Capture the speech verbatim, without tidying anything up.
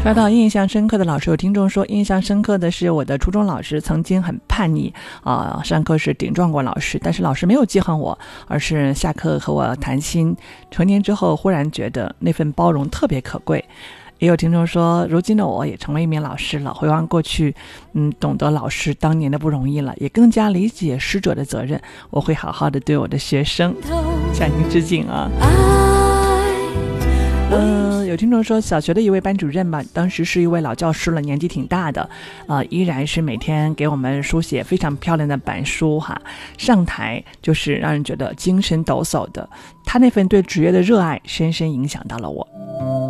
说到印象深刻的老师，有听众说印象深刻的是我的初中老师曾经很叛逆啊、呃，上课时顶撞过老师，但是老师没有记恨我，而是下课和我谈心。成年之后忽然觉得那份包容特别可贵。也有听众说，如今的我也成为一名老师了，回望过去，嗯，懂得老师当年的不容易了，也更加理解师者的责任。我会好好的对我的学生向您致敬啊。嗯、呃，有听众说，小学的一位班主任吧，当时是一位老教师了，年纪挺大的，呃，依然是每天给我们书写非常漂亮的板书哈，上台就是让人觉得精神抖擞的。他那份对职业的热爱，深深影响到了我。